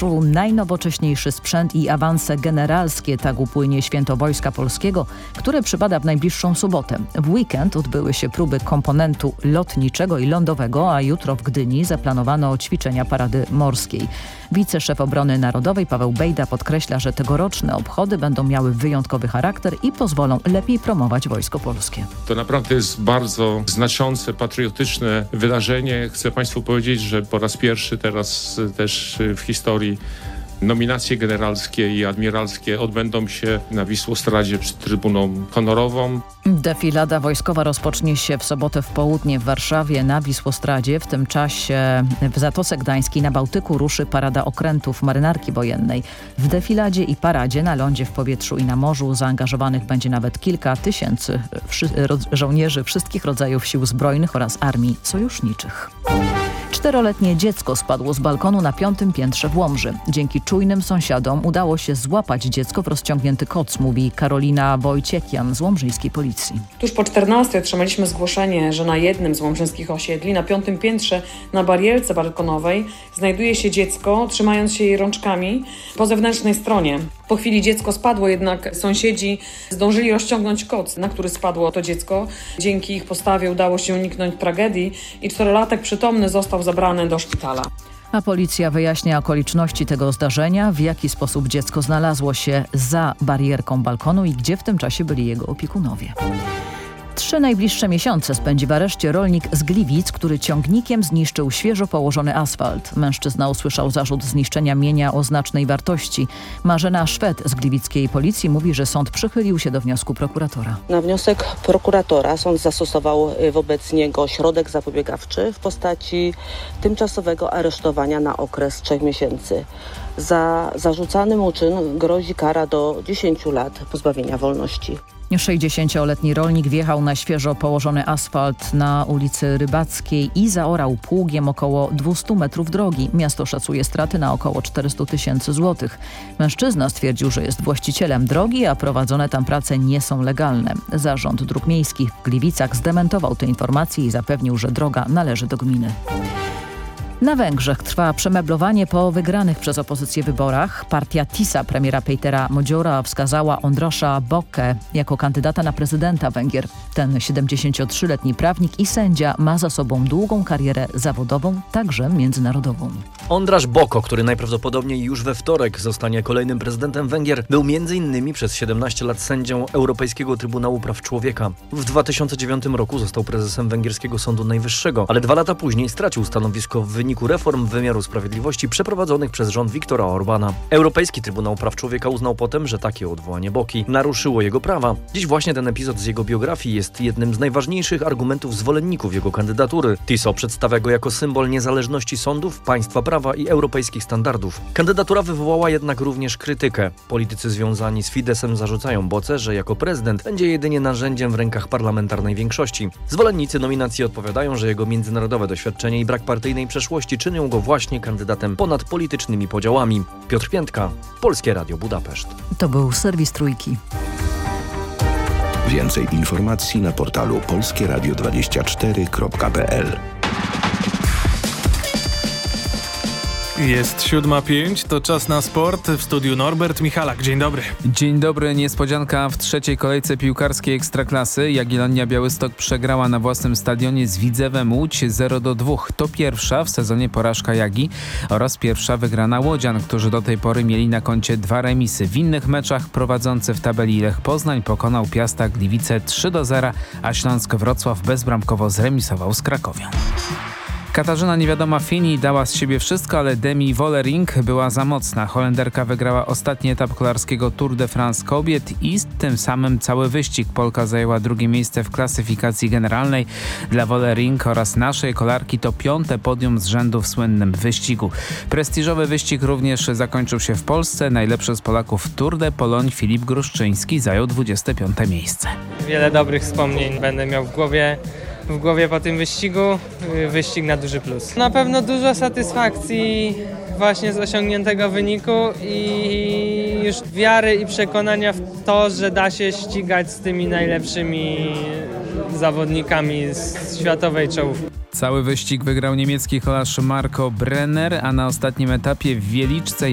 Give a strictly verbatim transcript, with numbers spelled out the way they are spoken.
Powietrzu najnowocześniejszy sprzęt i awanse generalskie. Tak upłynie Święto Wojska Polskiego, które przypada w najbliższą sobotę. W weekend odbyły się próby komponentu lotniczego i lądowego, a jutro w Gdyni zaplanowano ćwiczenia parady morskiej. Wiceszef Obrony Narodowej Paweł Bejda podkreśla, że tegoroczne obchody będą miały wyjątkowy charakter i pozwolą lepiej promować Wojsko Polskie. To naprawdę jest bardzo znaczące, patriotyczne wydarzenie. Chcę Państwu powiedzieć, że po raz pierwszy teraz też w historii nominacje generalskie i admiralskie odbędą się na Wisłostradzie przed Trybuną Honorową. Defilada wojskowa rozpocznie się w sobotę w południe w Warszawie na Wisłostradzie. W tym czasie w Zatoce Gdańskiej na Bałtyku ruszy parada okrętów Marynarki Wojennej. W defiladzie i paradzie na lądzie, w powietrzu i na morzu zaangażowanych będzie nawet kilka tysięcy wszy- żołnierzy wszystkich rodzajów sił zbrojnych oraz armii sojuszniczych. Czteroletnie dziecko spadło z balkonu na piątym piętrze w Łomży. Dzięki czujnym sąsiadom udało się złapać dziecko w rozciągnięty koc, mówi Karolina Wojciekian z łomżyńskiej policji. Tuż po czternastej otrzymaliśmy zgłoszenie, że na jednym z łomżyńskich osiedli, na piątym piętrze, na barierce balkonowej znajduje się dziecko, trzymając się jej rączkami po zewnętrznej stronie. Po chwili dziecko spadło, jednak sąsiedzi zdążyli rozciągnąć koc, na który spadło to dziecko. Dzięki ich postawie udało się uniknąć tragedii i czterolatek przytomny został zabrany do szpitala. A policja wyjaśnia okoliczności tego zdarzenia, w jaki sposób dziecko znalazło się za barierką balkonu i gdzie w tym czasie byli jego opiekunowie. Trzy najbliższe miesiące spędzi w areszcie rolnik z Gliwic, który ciągnikiem zniszczył świeżo położony asfalt. Mężczyzna usłyszał zarzut zniszczenia mienia o znacznej wartości. Marzena Szwed z gliwickiej policji mówi, że sąd przychylił się do wniosku prokuratora. Na wniosek prokuratora sąd zastosował wobec niego środek zapobiegawczy w postaci tymczasowego aresztowania na okres trzech miesięcy. Za zarzucany mu czyn grozi kara do dziesięciu lat pozbawienia wolności. sześćdziesięcioletni rolnik wjechał na świeżo położony asfalt na ulicy Rybackiej i zaorał pługiem około dwieście metrów drogi. Miasto szacuje straty na około czterysta tysięcy złotych. Mężczyzna stwierdził, że jest właścicielem drogi, a prowadzone tam prace nie są legalne. Zarząd Dróg Miejskich w Gliwicach zdementował te informacje i zapewnił, że droga należy do gminy. Na Węgrzech trwa przemeblowanie po wygranych przez opozycję wyborach. Partia TISA premiera Petera Modziora wskazała Ondrasza Bokę jako kandydata na prezydenta Węgier. Ten siedemdziesięciotrzyletni prawnik i sędzia ma za sobą długą karierę zawodową, także międzynarodową. Ondrasz Boko, który najprawdopodobniej już we wtorek zostanie kolejnym prezydentem Węgier, był między innymi przez siedemnaście lat sędzią Europejskiego Trybunału Praw Człowieka. W dwa tysiące dziewiątym roku został prezesem węgierskiego Sądu Najwyższego, ale dwa lata później stracił stanowisko w wyniku reform wymiaru sprawiedliwości przeprowadzonych przez rząd Viktora Orbana. Europejski Trybunał Praw Człowieka uznał potem, że takie odwołanie Boki naruszyło jego prawa. Dziś właśnie ten epizod z jego biografii jest jednym z najważniejszych argumentów zwolenników jego kandydatury. TISO przedstawia go jako symbol niezależności sądów, państwa prawa i europejskich standardów. Kandydatura wywołała jednak również krytykę. Politycy związani z Fidesem zarzucają Boce, że jako prezydent będzie jedynie narzędziem w rękach parlamentarnej większości. Zwolennicy nominacji odpowiadają, że jego międzynarodowe doświadczenie i brak partyjnej przeszłości czynią go właśnie kandydatem ponad politycznymi podziałami. Piotr Piętka, Polskie Radio Budapeszt. To był serwis Trójki. Więcej informacji na portalu polskie radio dwadzieścia cztery kropka p l. Jest siódma pięć, to czas na sport. W studiu Norbert Michalak. Dzień dobry. Dzień dobry. Niespodzianka w trzeciej kolejce piłkarskiej Ekstraklasy. Jagiellonia Białystok przegrała na własnym stadionie z Widzewem Łódź zero do dwóch. To pierwsza w sezonie porażka Jagi oraz pierwsza wygrana Łodzian, którzy do tej pory mieli na koncie dwa remisy. W innych meczach prowadzący w tabeli Lech Poznań pokonał Piasta Gliwice trzy do zera, a Śląsk Wrocław bezbramkowo zremisował z Krakowią. Katarzyna Niewiadoma Fini dała z siebie wszystko, ale Demi Vollering była za mocna. Holenderka wygrała ostatni etap kolarskiego Tour de France kobiet i z tym samym cały wyścig. Polka zajęła drugie miejsce w klasyfikacji generalnej. Dla Vollering oraz naszej kolarki to piąte podium z rzędu w słynnym wyścigu. Prestiżowy wyścig również zakończył się w Polsce. Najlepszy z Polaków w Tour de Pologne Filip Gruszczyński zajął dwudzieste piąte miejsce. Wiele dobrych wspomnień będę miał w głowie. w głowie po tym wyścigu, wyścig na duży plus. Na pewno dużo satysfakcji właśnie z osiągniętego wyniku i już wiary i przekonania w to, że da się ścigać z tymi najlepszymi zawodnikami z światowej czołówki. Cały wyścig wygrał niemiecki kolarz Marco Brenner, a na ostatnim etapie w Wieliczce